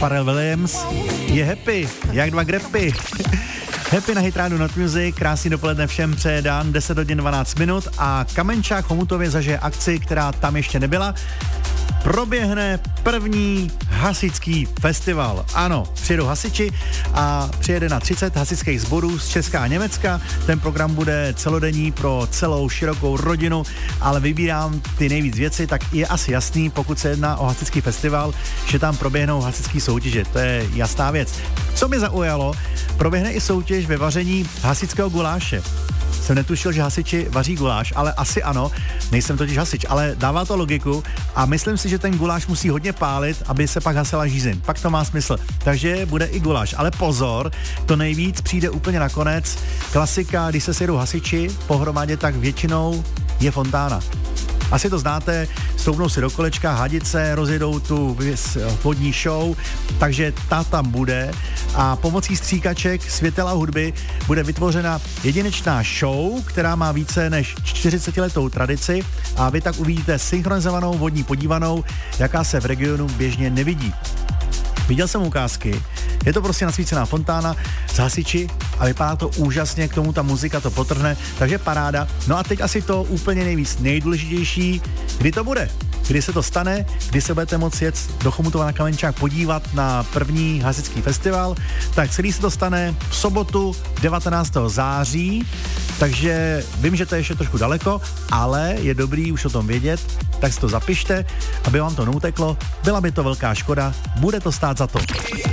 Pharrell Williams je happy, jak dva grepy. Happy na Hit Radio Not Music, krásný dopoledne všem přeje Dan, 10 hodin 12 minut a Kamenčák Chomutově zažije akci, která tam ještě nebyla. Proběhne první hasičský festival. Ano, přijedou hasiči a přijede na 30 hasičských sborů z Česka a Německa. Ten program bude celodenní pro celou širokou rodinu, ale vybírám ty nejvíc věci, tak je asi jasný, pokud se jedná o hasičský festival, že tam proběhnou hasičský soutěže. To je jasná věc. Co mě zaujalo, proběhne i soutěž ve vaření hasičského guláše. Jsem netušil, že hasiči vaří guláš, ale asi ano, nejsem totiž hasič, ale dává to logiku a myslím si, že ten guláš musí hodně pálit, aby se pak hasila žízeň. Pak to má smysl. Takže bude i guláš, ale pozor, to nejvíc přijde úplně nakonec. Klasika, když se sjedou hasiči pohromadě, tak většinou je fontána. Asi to znáte, stoupnou si do kolečka, hadice, rozjedou tu vodní show, takže ta tam bude a pomocí stříkaček, světel a hudby bude vytvořena jedinečná show, která má více než 40letou tradici a vy tak uvidíte synchronizovanou vodní podívanou, jaká se v regionu běžně nevidí. Viděl jsem ukázky, je to prostě nasvícená fontána s hasiči a vypadá to úžasně, k tomu ta muzika to potrhne, takže paráda. No a teď asi to úplně nejvíc nejdůležitější, kdy to bude, kdy se to stane, kdy se budete moct jet do Chomutova na Kamenčák podívat na první hasičský festival, tak celý se to stane v sobotu 19. září, takže vím, že to je ještě trošku daleko, ale je dobrý už o tom vědět, tak si to zapište, aby vám to neuteklo, byla by to velká škoda, bude to stát za to.